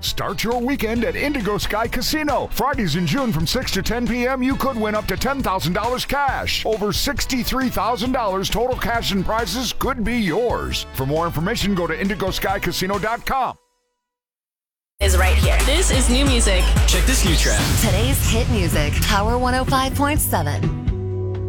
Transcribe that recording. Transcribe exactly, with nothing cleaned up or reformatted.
Start your weekend at Indigo Sky Casino. Fridays in June from six to ten p.m. you could win up to ten thousand dollars cash. Over sixty-three thousand dollars total cash and prizes could be yours. For more information, go to indigo sky casino dot com. Is right here. This is new music. Check this new track. Today's hit music, Power one oh five point seven.